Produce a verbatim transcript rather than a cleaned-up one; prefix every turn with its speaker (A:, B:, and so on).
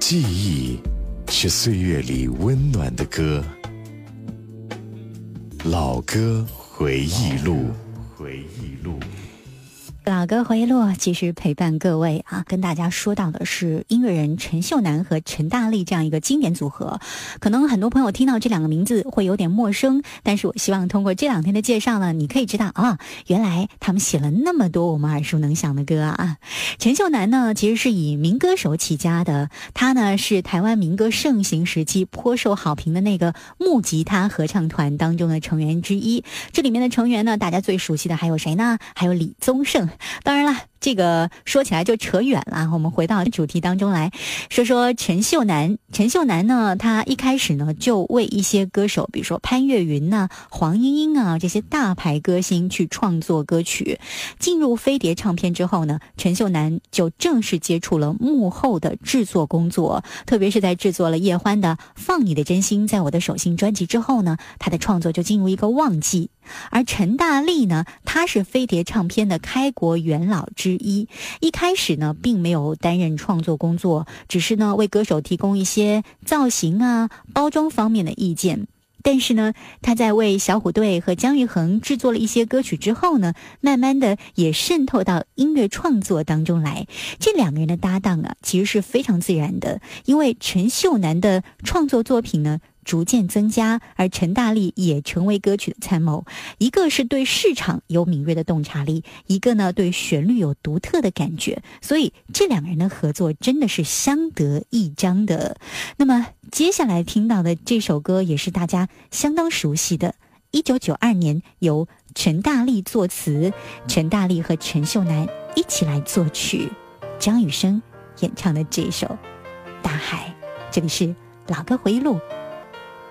A: 记忆是岁月里温暖的歌，老歌回忆录。回忆录。
B: 老歌回忆录其实陪伴各位啊，跟大家说到的是音乐人陈秀楠和陈大力这样一个经典组合。可能很多朋友听到这两个名字会有点陌生，但是我希望通过这两天的介绍呢，你可以知道啊，原来他们写了那么多我们耳熟能详的歌啊。陈秀楠呢，其实是以民歌手起家的，他呢是台湾民歌盛行时期颇受好评的那个木吉他合唱团当中的成员之一。这里面的成员呢，大家最熟悉的还有谁呢？还有李宗盛。当然了，这个说起来就扯远了，我们回到主题当中来说说陈秀楠。陈秀楠呢，他一开始呢就为一些歌手，比如说潘越云啊、黄莺莺啊这些大牌歌星去创作歌曲。进入飞碟唱片之后呢，陈秀楠就正式接触了幕后的制作工作，特别是在制作了叶欢的《放你的真心在我的手心》专辑之后呢，他的创作就进入一个旺季。而陈大力呢，他是飞碟唱片的开国元老之一，一开始呢并没有担任创作工作，只是呢为歌手提供一些造型啊、包装方面的意见。但是呢，他在为小虎队和姜育恒制作了一些歌曲之后呢，慢慢的也渗透到音乐创作当中来。这两个人的搭档啊，其实是非常自然的，因为陈秀楠的创作作品呢逐渐增加，而陈大力也成为歌曲的参谋。一个是对市场有敏锐的洞察力，一个呢对旋律有独特的感觉，所以这两个人的合作真的是相得益彰的。那么接下来听到的这首歌也是大家相当熟悉的，一九九二年由陈大力作词，陈大力和陈秀楠一起来作曲，张雨生演唱的这首《大海》。这里是老歌回忆录，